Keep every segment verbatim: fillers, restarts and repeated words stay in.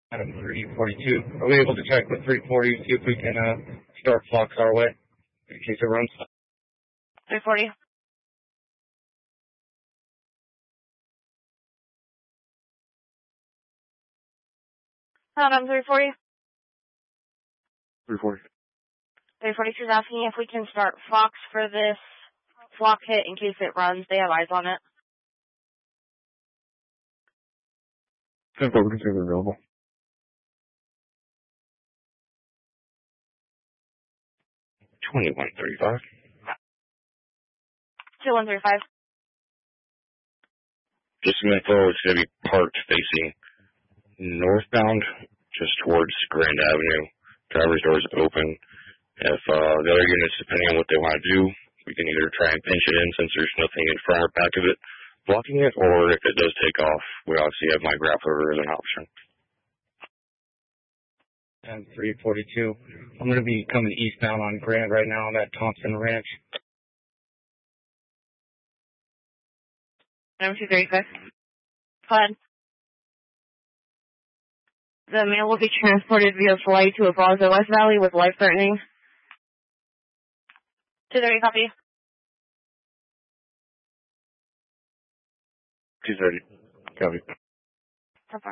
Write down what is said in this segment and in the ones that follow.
Adam three forty-two. Are we able to check with three forty, see if we can uh, start Fox our way in case it runs? three forty. Adam three forty. three forty. three forty-two is asking if we can start Fox for this flock hit in case it runs. They have eyes on it. ten four, we can see we're available. twenty-one thirty-five. two one three five. Just some info, it's going to be parked facing northbound, just towards Grand Avenue. Driver's door is open. If uh, the other units, depending on what they want to do, we can either try and pinch it in since there's nothing in front or back of it blocking it, or if it does take off, we obviously have my grappler as an option. And three forty-two. I'm going to be coming eastbound on Grand right now on that Thompson Ranch. Number two thirty-six. Go ahead. The male will be transported via flight to a Plaza West Valley with life-threatening. two thirty, copy. two thirty. Copy. So far.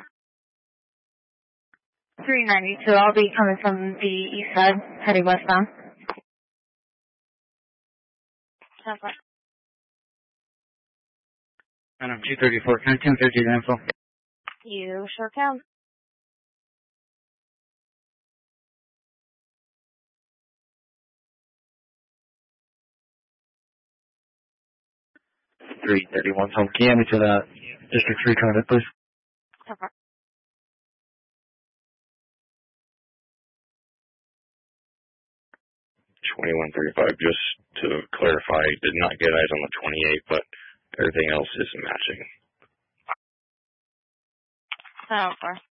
three ninety-two, I'll be coming from the east side, heading westbound. So far. And I'm two thirty-four. Can I ten fifty the info? You sure can. three thirty-one. So can you add me to that District three transit, please? So far. twenty-one thirty-five, just to clarify, did not get eyes on the twenty-eight, but everything else is matching. So far.